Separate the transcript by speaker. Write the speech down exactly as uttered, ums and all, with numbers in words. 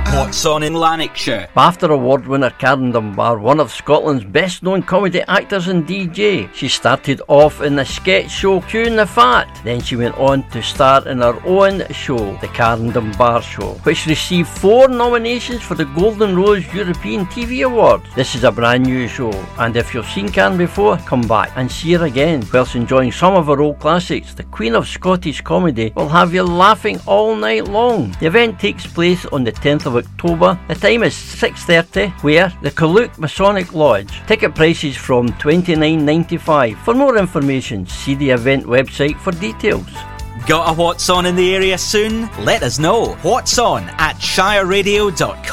Speaker 1: What's on in Lanarkshire?
Speaker 2: BAFTA Award winner Karen Dunbar, one of Scotland's best known comedy actors and D J. She started off in the sketch show Queuing the Fat, then she went on to star in her own show, The Karen Dunbar Show, which received four nominations for the Golden Rose European T V Awards. This is a brand new show, and if you've seen Karen before, come back and see her again. Whilst enjoying some of her old classics, the Queen of Scottish Comedy will have you laughing all night long. The event takes place on the tenth of October. The time is six thirty, where? The Kaluk Masonic Lodge. Ticket prices from twenty-nine ninety-five. For more information, see the event website for details.
Speaker 1: Got a What's On in the area soon? Let us know. What's On at shire radio dot com.